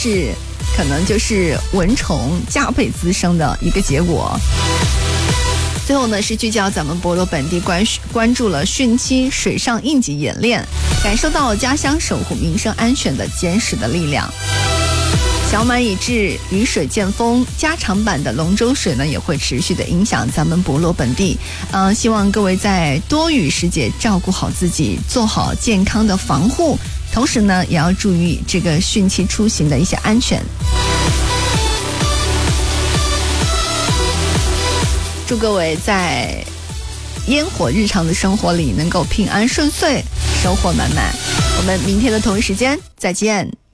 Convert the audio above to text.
是可能就是蚊虫加倍滋生的一个结果。最后呢，是聚焦咱们博罗本地关注了汛期水上应急演练，感受到家乡守护民生安全的坚实的力量。小满已至，雨水见风，加长版的龙舟水呢也会持续的影响咱们博罗本地。希望各位在多雨时节照顾好自己，做好健康的防护，同时呢也要注意这个汛期出行的一些安全。祝各位在烟火日常的生活里能够平安顺遂，收获满满。我们明天的同一时间再见。